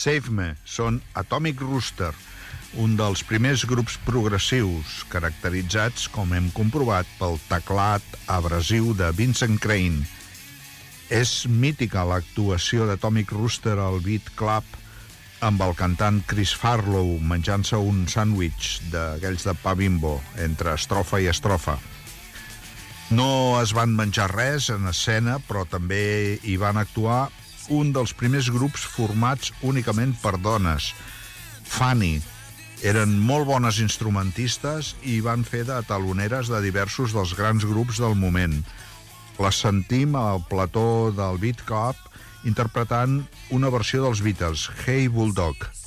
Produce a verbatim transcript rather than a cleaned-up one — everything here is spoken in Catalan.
Save Me són Atomic Rooster, un dels primers grups progressius caracteritzats, com hem comprovat, pel teclat abrasiu de Vincent Crane. És mítica l'actuació d'Atomic Rooster al Beat Club amb el cantant Chris Farlow menjant-se un sàndwich d'aquells de pa Bimbo entre estrofa i estrofa. No es van menjar res en escena, però també hi van actuar un dels primers grups formats únicament per dones, Fanny. Eren molt bones instrumentistes i van fer de taloneres de diversos dels grans grups del moment. Les sentim al plató del Beat Club interpretant una versió dels Beatles, Hey Bulldog.